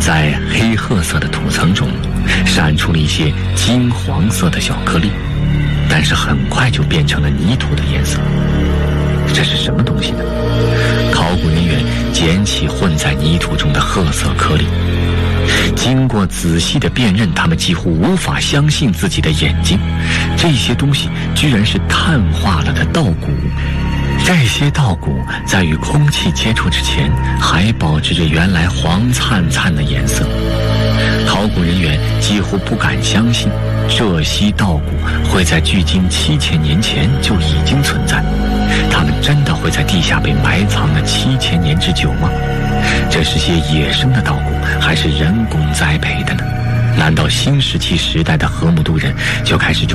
在黑褐色的土层中闪出了一些金黄色的小颗粒，但是很快就变成了泥土的颜色。这是什么东西呢？考古人员捡起混在泥土中的褐色颗粒，经过仔细的辨认，他们几乎无法相信自己的眼睛，这些东西居然是碳化了的稻谷。这些稻谷在与空气接触之前还保持着原来黄灿灿的颜色。考古人员几乎不敢相信，这些稻谷会在距今7000年前就已经存在。它们真的会在地下被埋藏了7000年之久吗？这是些野生的稻谷，还是人工栽培的呢？难道新石器时代的河姆渡人就开始种